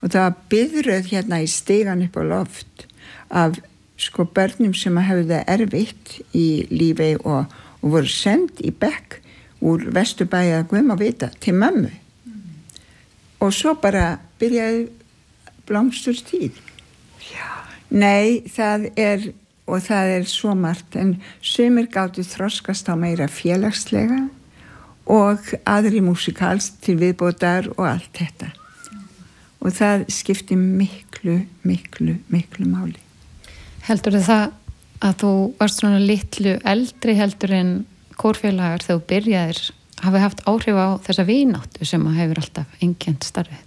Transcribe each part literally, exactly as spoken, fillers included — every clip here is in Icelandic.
og það var biðröð hérna í stigan upp á loft af sko börnum sem hefðu það erfitt í lífi og, og voru send í bekk úr Vesturbæi að guðma vita til mömmu mm. og svo bara byrjaði blómsturtíð. Já. Nei, það er og það er svo margt en sumir gátu þroskast á meira félagslega og aðri músikalst til viðbótar og allt þetta. Og það skipti miklu, miklu, miklu máli. Heldur það að þú varst svona litlu eldri heldur en kórfélagar þegar þú byrjaðir hafi haft áhrif á þessa vináttu sem að hefur alltaf einkennt starfið?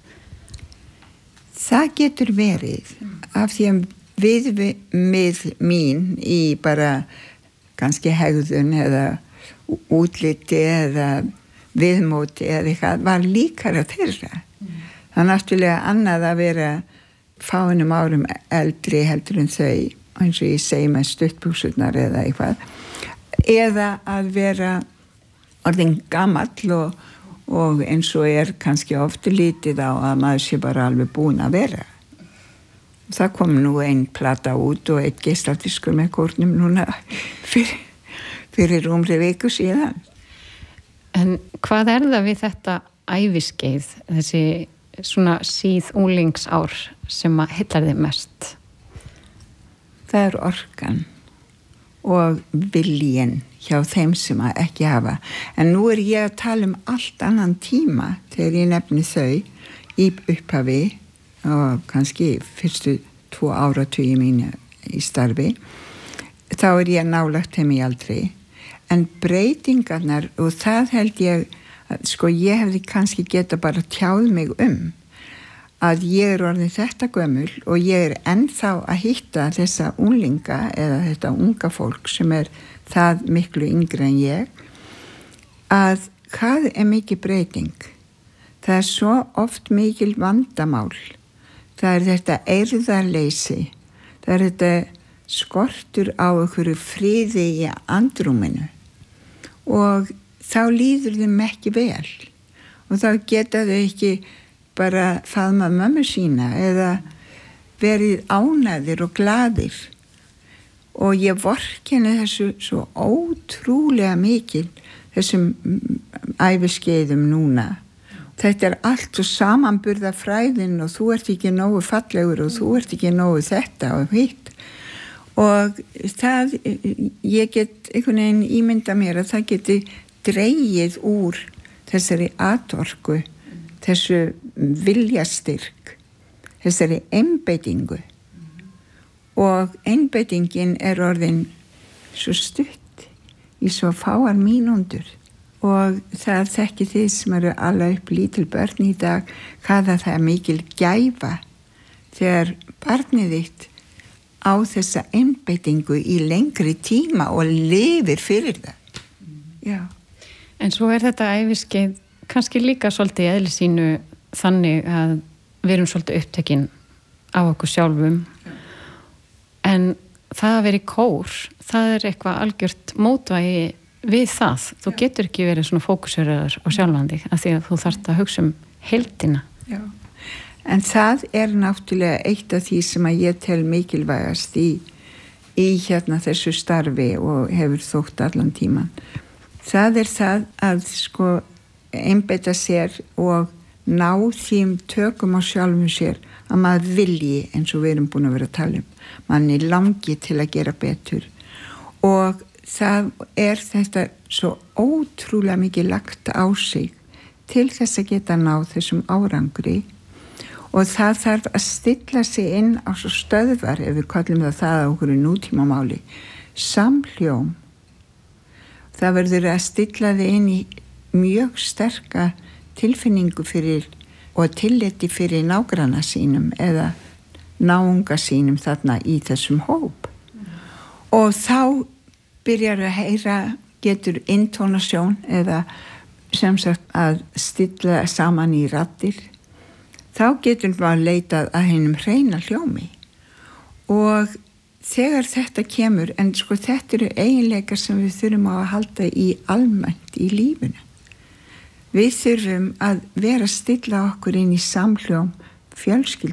Það getur verið af því að við, við mín í bara kannski hegðun eða útliti eða viðmóti eða eitthvað var líkara þeirra. Mm. Það er náttúrulega annað að vera fáinum árum eldri heldur en þau, eins og ég segi með stuttbuxurnar eða eitthvað, eða að vera orðin gamall og, og eins og er kannski ofta lítið á að maður sé bara alveg búin að vera. Það kom nú ein plata út og eitt geisladiskur með kórnum núna fyrir, fyrir rúmri viku síðan. En hvað er það við þetta æviskeið, þessi svona síð unglingsár sem að hillar þig mest? Það er orkan og viljinn hjá þeim sem að ekki hafa. En nú er ég að tala um allt annan tíma þegar ég nefni þau í upphafi og kannski fyrstu tvo áratugi mínu í starfi. Þá er ég nálagt þeim í aldri. En breytingarnar, og það held ég, sko ég hefði kannski geta bara tjáð mig um, að ég er orðin þetta gömul og ég er ennþá að hitta þessa unglinga eða þetta unga fólk sem er það miklu yngri en ég, að hvað er mikið breyting? Það er svo oft mikil vandamál. Það er þetta eirðarleysi, það er þetta skortur á einhverju friði í andrúminu og þá líður þeim ekki vel og þá geta þau ekki bara faðma mömmu sína eða verið ánægðir og glaðir og ég vorkenni þessu svo ótrúlega mikil þessum æviskeiðum núna. Þetta er allt og samanburða fræðin og þú ert ekki nógu fallegur og þú ert ekki nógu þetta og hitt og það, ég get einhvern veginn ímynda mér að það geti dregið úr þessari atorku, þessu viljastyrk, þessari einbeitingu og einbeitingin er orðin svo stutt í svo fáar mínúndur. Og það þekki þið sem eru alveg upp lítil börn í dag, hvaða það er mikil gæfa þegar barnið þitt á þessa einbeitingu í lengri tíma og lifir fyrir það. Já. En svo er þetta æviskeið kannski líka svolítið í eðli sínu þannig að við erum svolítið upptekinn af okkur sjálfum. En það að vera í kór, það er eitthvað algjört mótvægi við það. Þú Já. Getur ekki verið svona fókuseraður á sjálfandi af því að þú þarft að hugsa um heildina. Já. En það er náttúrulega eitt af því sem að ég tel mikilvægast í, í hérna þessu starfi og hefur þótt allan tíman. Það er það að sko einbeita sér og ná þým tökum á sjálfum sér að maður vilji eins og við erum búin að vera að tala um. Manni langi til að gera betur og það er þetta svo ótrúlega mikið lagt á sig til þess að geta náð þessum árangri og það þarf að stilla sig inn á svo stöðvar, ef við kallum það það á okkur nútímamáli, samhljóm. Það verður að stilla þið inn í mjög sterka tilfinningu fyrir og tilliti fyrir nágranna sínum eða náunga sínum þarna í þessum hóp. Mm. Og þá byrjar að heyra, getur intónasjón eða sem sagt að stilla saman í raddir. Þá getur maður leitað að hennum hreina hljómi. Og þegar þetta kemur, en sko þetta eru eiginleikar sem við þurfum að halda í almennt í lífinu. Við þurfum að vera að stilla okkur inn í samhljóm fjölskyld